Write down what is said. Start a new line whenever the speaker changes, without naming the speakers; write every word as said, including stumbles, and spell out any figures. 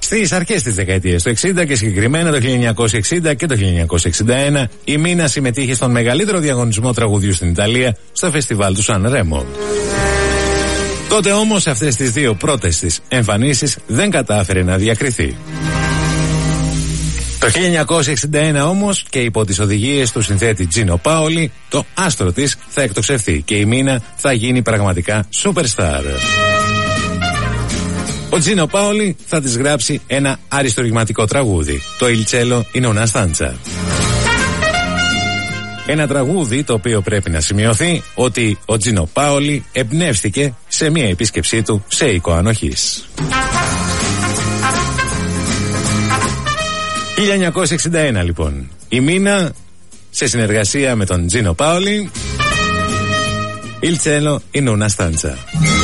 Στις αρχές της δεκαετίας του εξήντα και συγκεκριμένα το χίλια εννιακόσια εξήντα και το χίλια εννιακόσια εξήντα ένα, η Μίνα συμμετείχε στον μεγαλύτερο διαγωνισμό τραγουδιού στην Ιταλία, στο φεστιβάλ του Σαν Ρέμο. Τότε όμως σε αυτές τις δύο πρώτες της εμφανίσεις δεν κατάφερε να διακριθεί. Το χίλια εννιακόσια εξήντα ένα όμως, και υπό τις οδηγίες του συνθέτη Τζίνο Πάολι, το άστρο της θα εκτοξευθεί και η Μίνα θα γίνει πραγματικά superstar. Ο Τζίνο Πάολι θα της γράψει ένα αριστουργηματικό τραγούδι, το Il cielo in una stanza. Ένα τραγούδι το οποίο πρέπει να σημειωθεί ότι ο Τζίνο Πάολι εμπνεύστηκε σε μια επίσκεψή του σε οίκο ανοχής. χίλια εννιακόσια εξήντα ένα λοιπόν, η Μίνα σε συνεργασία με τον Τζίνο Πάολι, Il cielo in una stanza.